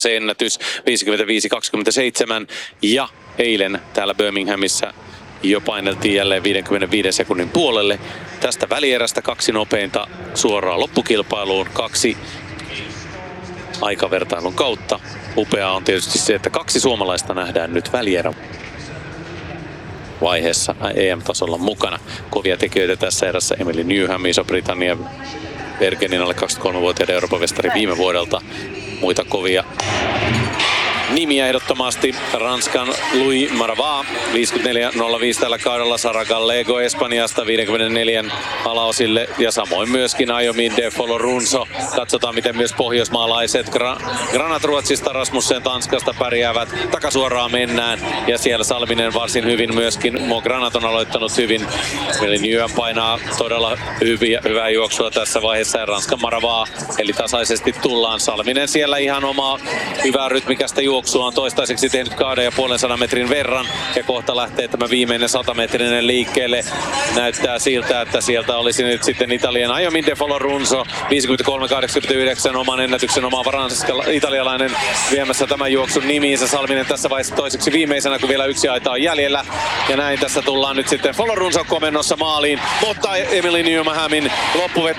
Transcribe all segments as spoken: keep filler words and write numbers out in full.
se ennätys viisikymmentäviisi kaksikymmentäseitsemän ja eilen täällä Birminghamissa jo paineltiin jälleen viidenkymmenenviiden sekunnin puolelle. Tästä välierästä kaksi nopeinta suoraan loppukilpailuun, kaksi aikavertailun kautta. Upeaa on tietysti se, että kaksi suomalaista nähdään nyt välierä vaiheessa E M-tasolla mukana. Kovia tekijöitä tässä erässä Emily Newham, Iso-Britannia, Bergenin alle kaksikymmentäkolmevuotiaiden Euroopan mestari viime vuodelta. Muita kovia nimiä ehdottomasti. Ranskan Louis Marava, viisikymmentäneljä nolla viisi tällä kaudella. Sara Gallego Espanjasta viisikymmentäneljä alaosille. Ja samoin myöskin Ayomin de Folorunso. Katsotaan miten myös pohjoismaalaiset Gra- Granat Ruotsista, Rasmussen Tanskasta pärjäävät. Takasuoraan mennään. Ja siellä Salminen varsin hyvin myöskin. Mo Granat on aloittanut hyvin. Eli Newham painaa todella hyviä, hyvää juoksua tässä vaiheessa. Ja Ranskan Marava. Eli tasaisesti tullaan. Salminen siellä ihan omaa hyvää rytmikästä juoksua. Juoksua on toistaiseksi tehnyt kahden ja puolen sadan metrin verran ja kohta lähtee tämä viimeinen satametrinen liikkeelle. Näyttää siltä, että sieltä olisi nyt sitten Italian Ayomin de Folorunso viisikymmentäkolme kahdeksankymmentäyhdeksän oman ennätyksen omaava italialainen viemässä tämän juoksun nimiinsä. Salminen tässä vaiheessa toiseksi viimeisenä, kun vielä yksi aita on jäljellä. Ja näin tässä tullaan nyt sitten Folorunso komennossa maaliin, mutta Emily Newhamin loppuvet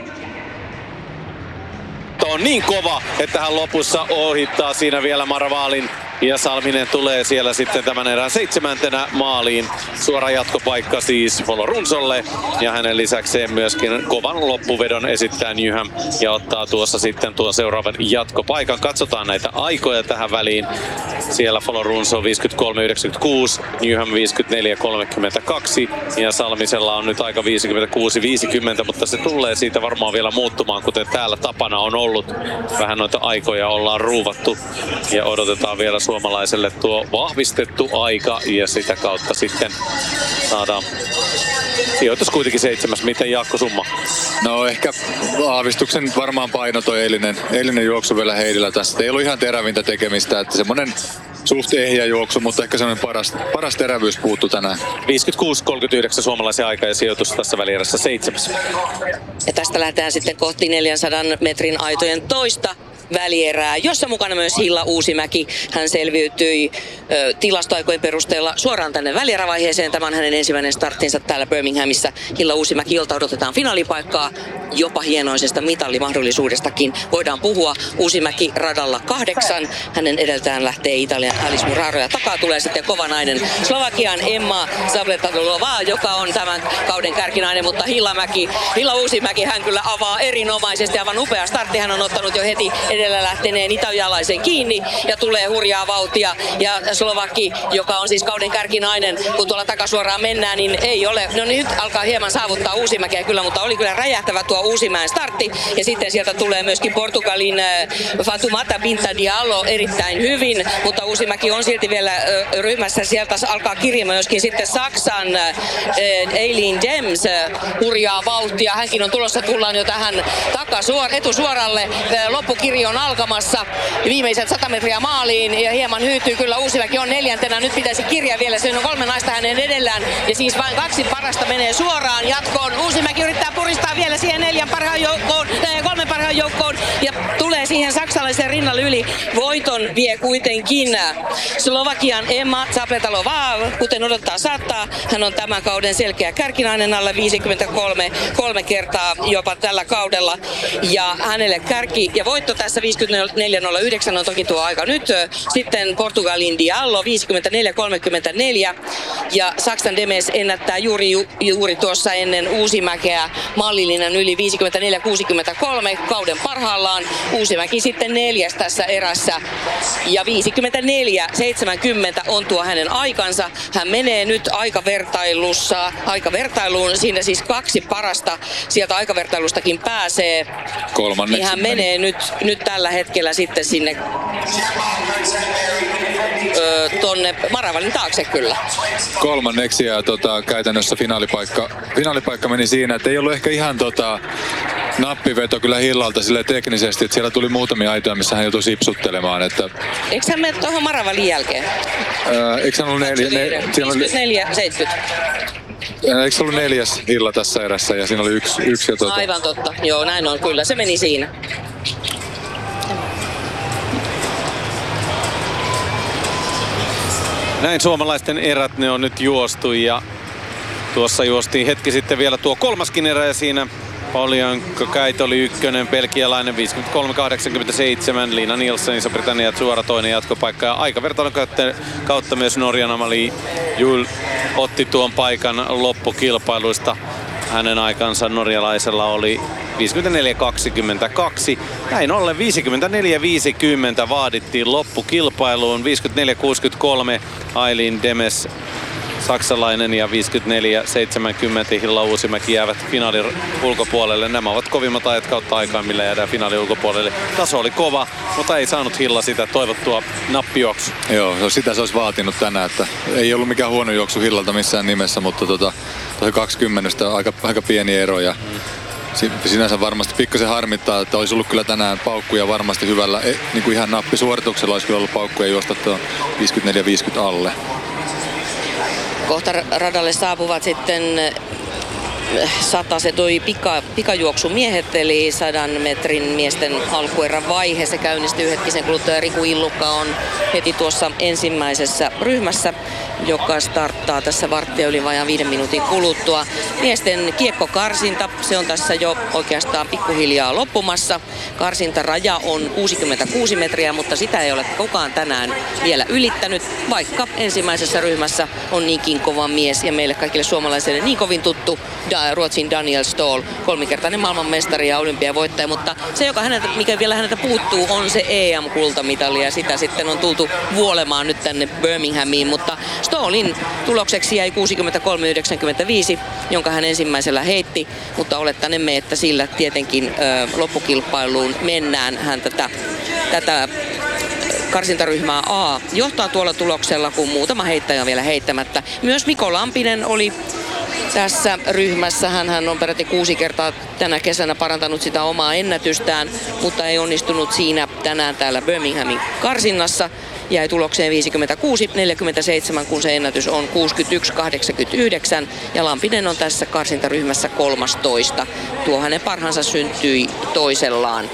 on niin kova, että hän lopussa ohittaa siinä vielä Maravalin. Ja Salminen tulee siellä sitten tämän erään seitsemäntenä maaliin. Suora jatkopaikka siis Folorunsolle. Ja hänen lisäkseen myöskin kovan loppuvedon esittää Newham. Ja ottaa tuossa sitten tuon seuraavan jatkopaikan. Katsotaan näitä aikoja tähän väliin. Siellä Folorunso viisikymmentäkolme yhdeksänkymmentäkuusi, Newham viisikymmentäneljä kolmekymmentäkaksi. Ja Salmisella on nyt aika viisikymmentäkuusi viisikymmentä, mutta se tulee siitä varmaan vielä muuttumaan, kuten täällä tapana on ollut. Vähän noita aikoja ollaan ruuvattu ja odotetaan vielä suomalaiselle tuo vahvistettu aika ja sitä kautta sitten saadaan sijoitus kuitenkin seitsemäs. Miten Jaakko summa? No ehkä vahvistuksen varmaan paino toi eilinen, eilinen juoksu vielä Heidillä tässä. Ei ollut ihan terävintä tekemistä, että semmonen suht ehjä juoksu, mutta ehkä semmoinen paras, paras terävyys puuttu tänään. viisikymmentäkuusi kolmekymmentäyhdeksän suomalaisen aika ja sijoitus tässä välierässä seitsemäs. Ja tästä lähdetään sitten kohti neljänsadan metrin aitojen toista välierää, jossa mukana myös Hilla Uusimäki. Hän selviytyi ö, tilastoaikojen perusteella suoraan tänne välierävaiheeseen. Tämä on hänen ensimmäinen starttinsa täällä Birminghamissa. Hilla Uusimäki, jolta odotetaan finaalipaikkaa, jopa hienoisesta mitallimahdollisuudestakin voidaan puhua. Uusimäki radalla kahdeksan. Hänen edeltään lähtee Italian Alice Muraro ja takaa tulee sitten kova nainen Slovakian Emma Zabletalova, joka on tämän kauden kärkinainen, mutta Hilla, Mäki, Hilla Uusimäki hän kyllä avaa erinomaisesti. Aivan upea startti. Hän on ottanut jo heti edellä lähteneen italialaisen kiinni ja tulee hurjaa vauhtia. Ja Slovakki, joka on siis kauden kärkinainen, kun tuolla takasuoraan mennään, niin ei ole. No niin, nyt alkaa hieman saavuttaa Uusimäkeä kyllä, mutta oli kyllä räjähtävä tuo Uusimäen startti. Ja sitten sieltä tulee myöskin Portugalin Fatoumata Binta Diallo erittäin hyvin, mutta Uusimäki on silti vielä ryhmässä. Sieltä alkaa kirjaamaan myöskin sitten Saksan Eileen Dems hurjaa vauhtia. Hänkin on tulossa, tullaan jo tähän takasuor, etusuoralle. Loppukirja on alkamassa. Viimeiset sata metriä maaliin ja hieman hyytyy kyllä. Uusimäki on neljäntenä. Nyt pitäisi kirja vielä. Siinä on kolme naista hänen edellään. Ja siis vain kaksi parasta menee suoraan jatkoon. Uusimäki yrittää puristaa vielä siihen neljän parhaan joukkoon, kolmen parhaan joukkoon ja tulee siihen saksalaisen rinnalle yli. Voiton vie kuitenkin Slovakian Emma Zabletalova, kuten odottaa saattaa. Hän on tämän kauden selkeä kärkinainen alle viisikymmentäkolme kolme kertaa jopa tällä kaudella. Ja hänelle kärki ja voitto tässä viisikymmentäneljä nolla yhdeksän on toki tuo aika nyt. Sitten Portugalin Diallo viisikymmentäneljä kolmekymmentäneljä ja Saksan Demes ennättää juuri, ju, juuri tuossa ennen Uusimäkeä mallillinen yli viisikymmentäneljä kuusikymmentäkolme kauden parhaillaan. Uusimäki sitten neljäs tässä erässä ja viisikymmentäneljä seitsemänkymmentä on tuo hänen aikansa. Hän menee nyt aikavertailussa, aikavertailuun, siinä siis kaksi parasta sieltä aikavertailustakin pääsee. Kolmanneksi niin hän menee nyt, nyt tällä hetkellä sitten sinne ö, tonne Maravalin taakse kyllä. Kolmanneksi ja tota, käytännössä finaalipaikka, finaalipaikka meni siinä, että ei ollut ehkä ihan tota, nappiveto kyllä Hillalta sille teknisesti, että siellä tuli muutamia aitoja, missä hän joutui sipsuttelemaan. Että eikö hän mene tuohon Maravalin jälkeen? Öö, eikö hän ollut neljä? Ne, viisikymmentäneljä seitsemänkymmentä. Eikö se ollut neljäs Hilla tässä erässä ja siinä oli yksi, yksi ja tuota. Aivan totta, joo näin on kyllä, se meni siinä. Näin suomalaisten erät ne on nyt juostu ja tuossa juostiin hetki sitten vielä tuo kolmaskin erä ja siinä Poljanko Käit oli ykkönen, belgialainen viisikymmentäkolme kahdeksankymmentäseitsemän, Liina Nielsen, Iso-Britannia suora toinen jatkopaikka ja aikavertailun kautta myös Norjan Amalie Juul otti tuon paikan loppukilpailuista. Hänen aikansa norjalaisella oli viisikymmentäneljä kaksikymmentäkaksi. Näin ollen viisikymmentäneljä viisikymmentä vaadittiin loppukilpailuun. viisikymmentäneljä kuusikymmentäkolme Aileen Demes saksalainen ja viisikymmentäneljä seitsemänkymmentä Hilla Uusimäki jäävät finaalin ulkopuolelle. Nämä ovat kovimmat ajat kautta aikaan, millä jäädään finaalin ulkopuolelle. Taso oli kova, mutta ei saanut Hilla sitä toivottua nappijuoksu. Joo, sitä se olisi vaatinut tänään, että ei ollut mikään huono juoksu Hillalta missään nimessä, mutta tota, toi kaksikymmentä aika, aika pieni ero ja sinänsä varmasti pikkasen harmittaa, että olisi ollut kyllä tänään paukkuja varmasti hyvällä, niin kuin ihan nappisuorituksella olisi kyllä ollut paukkuja juosta tuon viisikymmentäneljä viisikymmentä alle. Kohta radalle saapuvat sitten sataset toi pika, pikajuoksumiehet, eli sadan metrin miesten alkuerän vaihe. Se käynnistyy hetkisen kuluttua. Riku Illukka on heti tuossa ensimmäisessä ryhmässä, joka starttaa tässä varttia yli vajaan viiden minuutin kuluttua. Miesten kiekkokarsinta, se on tässä jo oikeastaan pikkuhiljaa loppumassa. Karsintaraja on kuusikymmentäkuusi metriä, mutta sitä ei ole kukaan tänään vielä ylittänyt, vaikka ensimmäisessä ryhmässä on niinkin kova mies ja meille kaikille suomalaisille niin kovin tuttu Ruotsin Daniel Ståhl, kolmikertainen maailmanmestari ja olympiavoittaja, mutta se, joka häneltä, mikä vielä häneltä puuttuu, on se E M-kultamitali ja sitä sitten on tultu vuolemaan nyt tänne Birminghamiin, mutta Ståhlin tulokseksi jäi kuusikymmentäkolme yhdeksänkymmentäviisi, jonka hän ensimmäisellä heitti, mutta olettanemme, että sillä tietenkin ö, loppukilpailuun mennään. Hän tätä, tätä karsintaryhmää A johtaa tuolla tuloksella, kun muutama heittäjä on vielä heittämättä. Myös Mikko Lampinen oli tässä ryhmässä. Hän on peräti kuusi kertaa tänä kesänä parantanut sitä omaa ennätystään, mutta ei onnistunut siinä tänään täällä Birminghamin karsinnassa. Jäi tulokseen viisikymmentäkuusi neljäkymmentäseitsemän, kun se ennätys on kuusikymmentäyksi kahdeksankymmentäyhdeksän ja Lampinen on tässä karsintaryhmässä kolmastoista. Tuo hänen parhaansa syntyi toisellaan.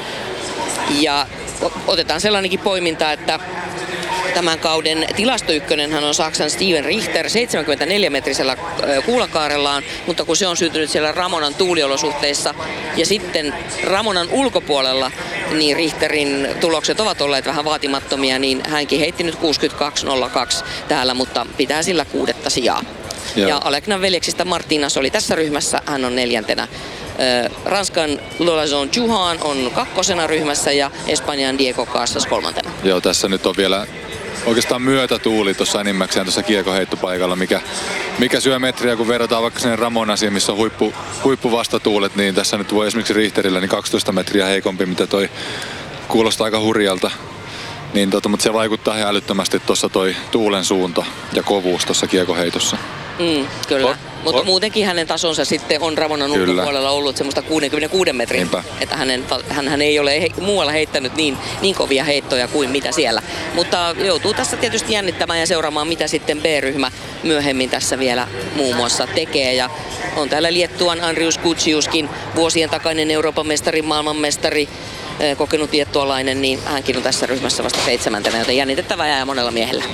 Ja otetaan sellainenkin poiminta, että tämän kauden tilastoykkönenhän on Saksan Steven Richter seitsemänkymmentäneljä metrisellä kuulakaarellaan, mutta kun se on syntynyt siellä Ramonan tuuliolosuhteissa ja sitten Ramonan ulkopuolella, niin Richterin tulokset ovat olleet vähän vaatimattomia, niin hänkin heitti nyt kuusikymmentäkaksi nolla kaksi täällä, mutta pitää sillä kuudetta sijaa. Joo. Ja Aleknan veljeksistä Martinas oli tässä ryhmässä, hän on neljäntenä. Ranskan Lolazon Juhan on kakkosena ryhmässä ja Espanjan Diego Casas kolmantena. Joo, tässä nyt on vielä oikeastaan myötätuuli tuossa enimmäkseen tuossa kiekoheittopaikalla, mikä, mikä syö metriä, kun verrataan vaikka sinne Ramonasiin, missä on huippu, huippuvastatuulet, niin tässä nyt voi esimerkiksi Richterillä niin kaksitoista metriä heikompi, mitä toi kuulostaa aika hurjalta. Niin tota, mutta se vaikuttaa ihan älyttömästi tuossa toi tuulen suunta ja kovuus tuossa kiekoheitossa. Mm, kyllä, Or, mutta or. muutenkin hänen tasonsa sitten on Ramonan ulkopuolella ollut semmoista kuusikymmentäkuusi metrin. Niinpä. Että hänen, hän, hän ei ole he, muualla heittänyt niin, niin kovia heittoja kuin mitä siellä. Mutta joutuu tässä tietysti jännittämään ja seuraamaan, mitä sitten B-ryhmä myöhemmin tässä vielä muun muassa tekee. Ja on täällä Liettuan Andrius Kutsiuskin, vuosien takainen Euroopan mestari, maailmanmestari, kokenut liettualainen, niin hänkin on tässä ryhmässä vasta seitsemäntenä, joten jännitettävää jää monella miehellä.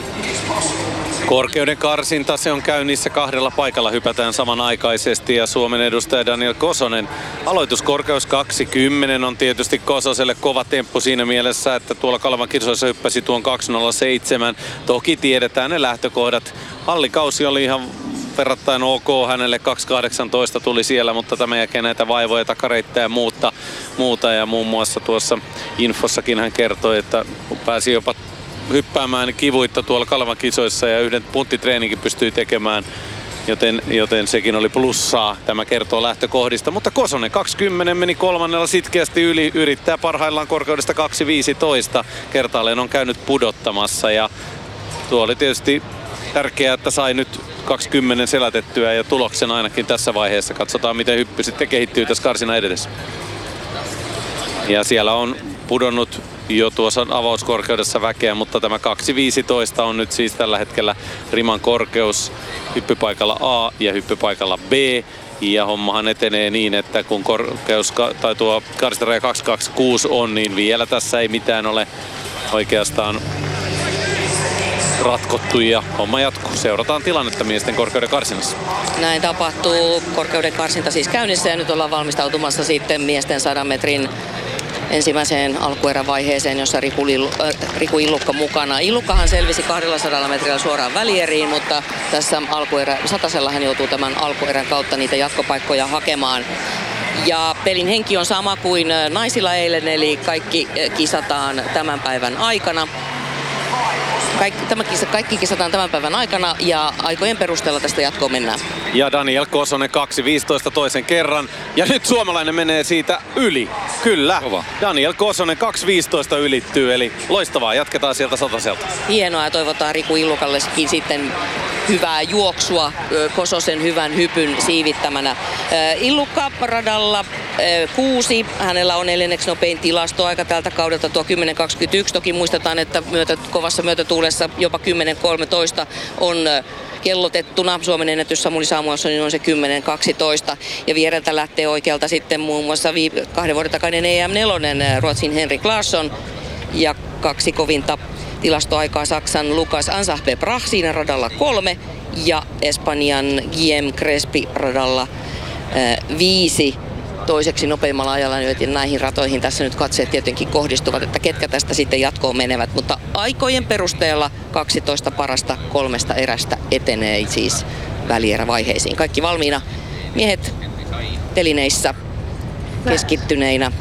Korkeuden karsinta, se on käynnissä, kahdella paikalla hypätään samanaikaisesti ja Suomen edustaja Daniel Kosonen. Aloituskorkeus kaksikymmentä on tietysti Kososelle kova temppu siinä mielessä, että tuolla Kalevan kisoissa hyppäsi tuon kaksi nolla seitsemän. Toki tiedetään ne lähtökohdat. Hallikausi oli ihan verrattain ok hänelle, kaksi kahdeksantoista tuli siellä, mutta tämän jälkeen näitä vaivoja, takareittää ja muuta, muuta. Ja muun muassa tuossa infossakin hän kertoi, että pääsi jopa hyppäämään kivuitta tuolla Kalevan kisoissa ja yhden punttitreeninkin pystyy tekemään, joten, joten sekin oli plussaa. Tämä kertoo lähtökohdista, mutta Kosonen kaksikymmentä meni kolmannella sitkeästi yli, yrittää parhaillaan korkeudesta kaksi viisitoista. Kertaalleen on käynyt pudottamassa ja tuo oli tietysti tärkeää, että sai nyt kaksikymmentä selätettyä ja tuloksen ainakin tässä vaiheessa. Katsotaan, miten hyppy sitten kehittyy tässä karsinan edessä. Ja siellä on pudonnut jo tuossa avauskorkeudessa väkeä, mutta tämä kaksi viisitoista on nyt siis tällä hetkellä riman korkeus hyppypaikalla A ja hyppypaikalla B. Ja hommahan etenee niin, että kun korkeus tai tuo karsinaraja kaksi kaksikymmentäkuusi on, niin vielä tässä ei mitään ole oikeastaan ratkottu ja homma jatkuu. Seurataan tilannetta miesten korkeuden karsinnassa. Näin tapahtuu. Korkeuden karsinta siis käynnissä ja nyt ollaan valmistautumassa sitten miesten sadan metrin ensimmäiseen alkuerävaiheeseen, jossa Riku, Lillu, äh, Riku Illukka mukana. Illukkahan selvisi kahdellasadalla metrillä suoraan välieriin, mutta tässä alkuerä, satasella hän joutuu tämän alkuerän kautta niitä jatkopaikkoja hakemaan. Ja pelin henki on sama kuin naisilla eilen, eli kaikki kisataan tämän päivän aikana. Kaikki, tämä kisa, kaikki kisataan tämän päivän aikana ja aikojen perusteella tästä jatkoon mennään. Ja Daniel Kosonen kaksi viisitoista toisen kerran. Ja nyt suomalainen menee siitä yli. Kyllä. Kova. Daniel Kosonen kaksi viisitoista ylittyy, eli loistavaa. Jatketaan sieltä sataselta. Hienoa ja toivotaan Riku Illukallekin sitten hyvää juoksua Kososen hyvän hypyn siivittämänä. Illukka radalla kuusi. Hänellä on neljänneksi nopein tilastoaika tältä kaudelta tuo kymmenen kaksikymmentäyksi. Toki muistetaan, että myötä, kovassa myötätuulessa jopa kymmenen kolmetoista on kellotettuna. Suomen ennätys Samuli Samuelssonin on se kymmenen kaksitoista. Ja viereltä lähtee oikealta sitten muun muassa viime, kahden vuoden takainen E M neljä Ruotsin Henrik Larsson. Ja kaksi kovinta tilastoaikaa Saksan Lukas Ansahbe-Brach siinä radalla kolme ja Espanjan Guillem Crespi radalla äh, viisi. Toiseksi nopeimmalla ajalla, joten näihin ratoihin tässä nyt katseet tietenkin kohdistuvat, että ketkä tästä sitten jatkoon menevät. Mutta aikojen perusteella kaksitoista parasta kolmesta erästä etenee siis välierävaiheisiin. Kaikki valmiina. Miehet telineissä keskittyneinä.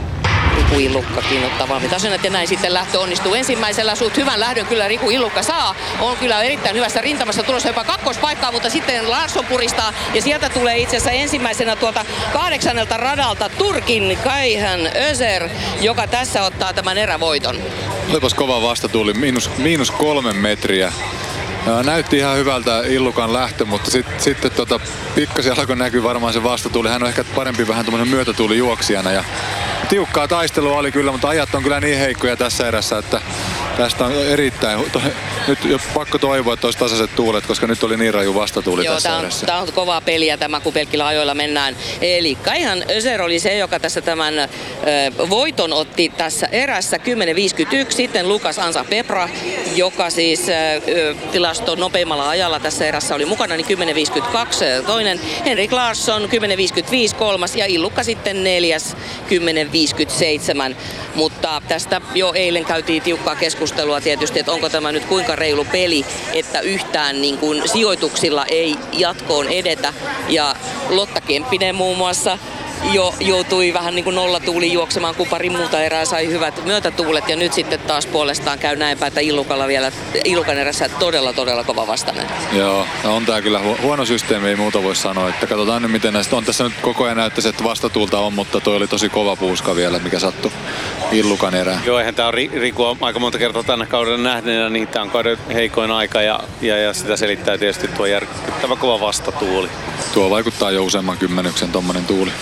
Riku Illukkakin ottaa valmiita asennat ja näin sitten lähtö onnistuu ensimmäisellä. Suht hyvän lähdön kyllä Riku Illukka saa. On kyllä erittäin hyvässä rintamassa tulossa jopa kakkospaikkaa, mutta sitten Larsson puristaa ja sieltä tulee itse asiassa ensimmäisenä tuolta kahdeksannelta radalta Turkin Kaihan Özer, joka tässä ottaa tämän erävoiton. Olipas kova vastatuuli, miinus, miinus kolme metriä. Näytti ihan hyvältä Illukan lähtö, mutta sitten sit, tota, pikkasen alkoi näkyä varmaan se vastatuuli. Hän on ehkä parempi vähän tuommoinen myötätuulijuoksijana. Ja tiukkaa taistelua oli kyllä, mutta ajat on kyllä niin heikkoja tässä erässä, että tästä on erittäin... To, nyt jo pakko toivoa, että olisi tasaiset tuulet, koska nyt oli niin raju vastatuuli Joo, tässä tää on, erässä. Tämä on kovaa peliä tämä, kun pelkillä ajoilla mennään. Eli Kaihan Özer oli se, joka tässä tämän ö, voiton otti tässä erässä kymmenen viisikymmentäyksi. Sitten Lukas Ansahbe-Brach, joka siis ö, tilaston nopeimmalla ajalla tässä erässä oli mukana, niin kymmenen viisikymmentäkaksi toinen. Henrik Larsson kymmenen viisikymmentäviisi kolmas ja Illukka sitten neljäs kymmenen viisikymmentäseitsemän. Mutta tästä jo eilen käytiin tiukkaa keskustelua tietysti, että onko tämä nyt kuinka reilu peli, että yhtään niin kuin sijoituksilla ei jatkoon edetä. Ja Lotta Kemppinen muun muassa jo joutui vähän niin kuin nollatuuliin juoksemaan, kun pari muuta erää sai hyvät myötätuulet. Ja nyt sitten taas puolestaan käy näinpä, että Illukalla vielä, Illukan erässä todella todella kova vastainen. Joo, no on tää kyllä hu- huono systeemi, ei muuta voi sanoa. Että katsotaan nyt miten näistä on. Tässä nyt koko ajan näyttäisi, että vastatuulta on, mutta toi oli tosi kova puuska vielä, mikä sattui Illukan erään. Joo, eihän tää on Riku on aika monta kertaa tänne kaudella nähneenä, niin tää on kauden heikoin aika ja, ja, ja sitä selittää tietysti tuo järkyttävä kova vastatuuli. Tuo vaikuttaa jo useamman kymmenyksen tommonen tuuli.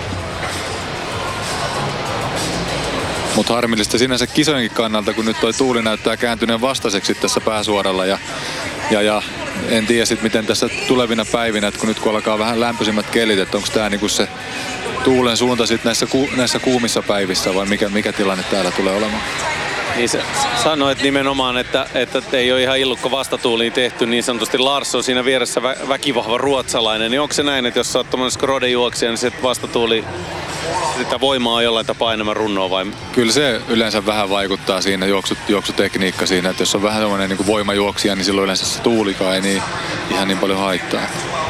Mutta harmillista sinänsä kisojenkin kannalta, kun nyt toi tuuli näyttää kääntyneen vastaiseksi tässä pääsuoralla. Ja, ja, ja en tiedä sit miten tässä tulevina päivinä, että kun nyt kun alkaa vähän lämpöisimmät kelit, että onko tää niinku se tuulen suunta sit näissä, ku, näissä kuumissa päivissä vai mikä, mikä tilanne täällä tulee olemaan? Niin sä sanoit nimenomaan, että, että ei ole ihan Illukka vastatuuliin tehty niin sanotusti. Larsson siinä vieressä vä- väkivahva ruotsalainen. Niin onko se näin, että jos sä oot tommonen skrodejuoksija, niin se vastatuuli sitä voimaa jollain tapaa enemmän runnoa vai? Kyllä se yleensä vähän vaikuttaa siinä juoksut, juoksutekniikka siinä, että jos on vähän tommonen niin voimajuoksija, niin silloin yleensä se tuulikaan ei niin, ihan niin paljon haittaa.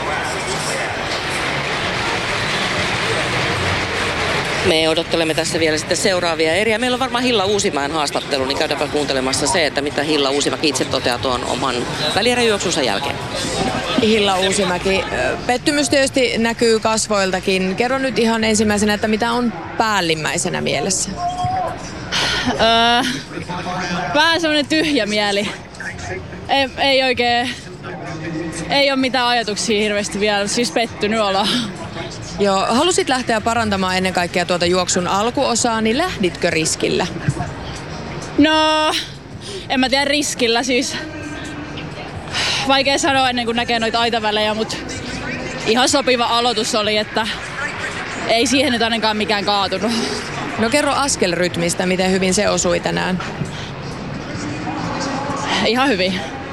Me odottelemme tässä vielä sitten seuraavia eriä. Meillä on varmaan Hilla Uusimäen haastattelu, niin käydäänpä kuuntelemassa se, että mitä Hilla Uusimäki itse toteaa tuon oman välieräjuoksunsa jälkeen. Hilla Uusimäki, pettymys tietysti näkyy kasvoiltakin. Kerro nyt ihan ensimmäisenä, että mitä on päällimmäisenä mielessä? Öö, vähän semmonen tyhjä mieli. Ei, ei oikein, ei ole mitään ajatuksia hirveästi vielä, siis pettynyt olla. Joo, halusit lähteä parantamaan ennen kaikkea tuota juoksun alkuosaa, niin lähditkö riskillä? No, en mä tiedä riskillä siis. Vaikea sanoa ennen kuin näkee noita aitavälejä, mutta ihan sopiva aloitus oli, että ei siihen nyt ainakaan mikään kaatunut. No kerro askelrytmistä, miten hyvin se osui tänään. Ihan hyvin.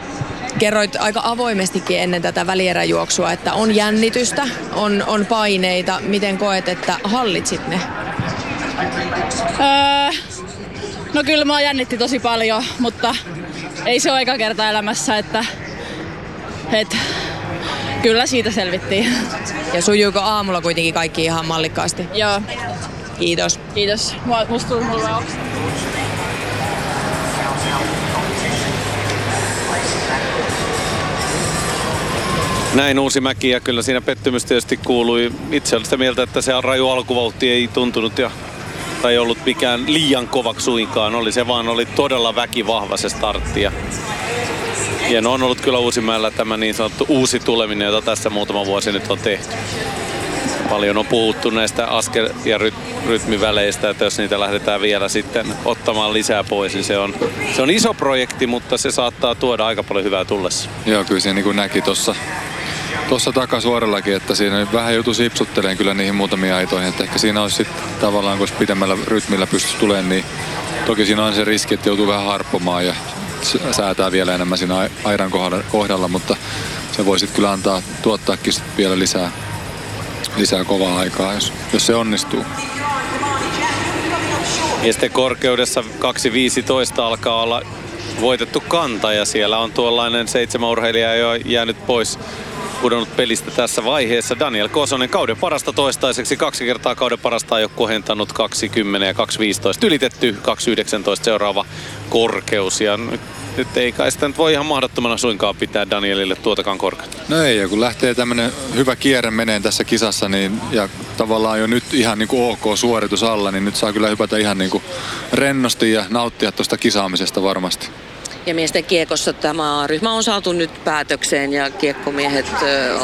kerroit aika avoimestikin ennen tätä välieräjuoksua, että on jännitystä, on, on paineita. Miten koet, että hallitsit ne? Öö, no kyllä mua jännitti tosi paljon, mutta ei se ole eka kerta elämässä, että et, kyllä siitä selvittiin. Ja sujuuko aamulla kuitenkin kaikki ihan mallikkaasti? Joo. Kiitos. Kiitos. Mua, musta tuli mulle oksa. Näin Uusimäki ja kyllä siinä pettymys tietysti kuului. Itse olin sitä mieltä, että se raju alkuvauhti ei tuntunut ja tai ei ollut mikään liian kovaksi suinkaan. Oli se vaan oli todella väkivahva se startti. Ja hieno on ollut kyllä Uusimäellä tämä niin sanottu uusi tuleminen, jota tässä muutama vuosi nyt on tehty. Paljon on puhuttu näistä askel- ja ryt- rytmiväleistä, että jos niitä lähdetään vielä sitten ottamaan lisää pois, niin se on, se on iso projekti, mutta se saattaa tuoda aika paljon hyvää tullessa. Joo, kyllä se niin kuin näki tuossa Tuossa takasuorellakin, että siinä vähän joutui sipsuttelemaan kyllä niihin muutamiin aitoihin, että ehkä siinä olisi sitten tavallaan, kun pidemmällä rytmillä pystyisi tulemaan, niin toki siinä on se riski, että joutuu vähän harppomaan ja säätää vielä enemmän siinä aidan kohdalla, mutta se voi sitten kyllä antaa, tuottaakin sit vielä lisää, lisää kovaa aikaa, jos, jos se onnistuu. Ja sitten korkeudessa kaksi viisitoista alkaa olla voitettu kanta ja siellä on tuollainen seitsemän urheilijaa jo jäänyt pois, pudonnut pelistä tässä vaiheessa. Daniel Kosonen kauden parasta toistaiseksi. Kaksi kertaa kauden parasta on jo kohentanut kaksi kymmenen ja kaksi viisitoista. Ylitetty kaksi yhdeksäntoista seuraava korkeus. Ja nyt, nyt ei kai sitä nyt voi ihan mahdottomana suinkaan pitää Danielille tuotakaan korkeutta. No ei, ja kun lähtee tämmönen hyvä kierre meneen tässä kisassa, niin ja tavallaan jo nyt ihan niin kuin ok suoritus alla, niin nyt saa kyllä hypätä ihan niin kuin rennosti ja nauttia tuosta kisaamisesta varmasti. Ja miesten kiekossa tämä ryhmä on saatu nyt päätökseen ja kiekkomiehet ö,